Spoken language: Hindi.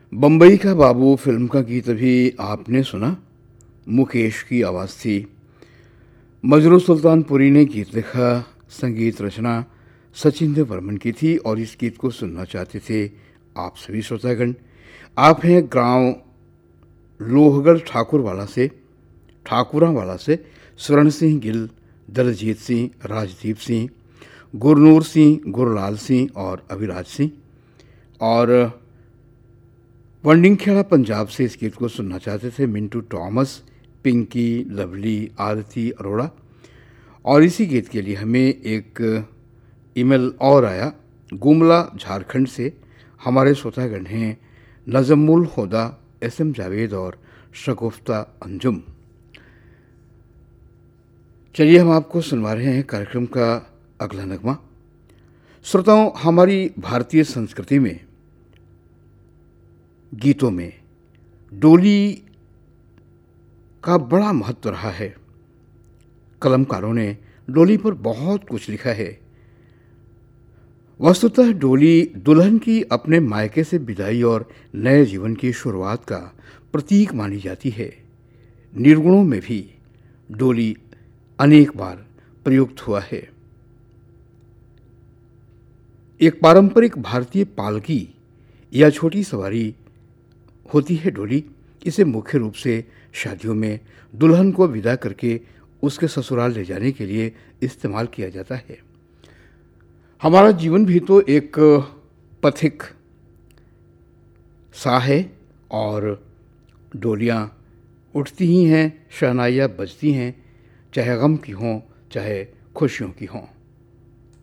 बम्बई का बाबू फिल्म का गीत अभी आपने सुना। मुकेश की आवाज़ थी। मजरू सुल्तानपुरी ने गीत लिखा। संगीत रचना सचिन देव बर्मन की थी और इस गीत को सुनना चाहते थे आप सभी श्रोतागण। आप हैं गांव लोहगढ़ ठाकुरावाला से स्वर्ण सिंह गिल, दलजीत सिंह, राजदीप सिंह, गुरनूर सिंह, गुरलाल सिंह और अभिराज सिंह। और वंडिंगखेड़ा पंजाब से इस गीत को सुनना चाहते थे मिंटू टॉमस, पिंकी, लवली, आरती अरोड़ा। और इसी गीत के लिए हमें एक ईमेल और आया गुमला झारखंड से। हमारे श्रोतागण हैं नजमुल हुदा, एसएम जावेद और शगुफ्ता अंजुम। चलिए हम आपको सुनवा रहे हैं कार्यक्रम का अगला नगमा। श्रोताओं, हमारी भारतीय संस्कृति में गीतों में डोली का बड़ा महत्व रहा है। कलमकारों ने डोली पर बहुत कुछ लिखा है। वस्तुतः डोली दुल्हन की अपने मायके से विदाई और नए जीवन की शुरुआत का प्रतीक मानी जाती है। निर्गुणों में भी डोली अनेक बार प्रयुक्त हुआ है। एक पारंपरिक भारतीय पालकी या छोटी सवारी होती है डोली। इसे मुख्य रूप से शादियों में दुल्हन को विदा करके उसके ससुराल ले जाने के लिए इस्तेमाल किया जाता है। हमारा जीवन भी तो एक पथिक सा है और डोलियाँ उठती ही हैं, शहनाइयाँ बजती हैं, चाहे गम की हों चाहे खुशियों की हों।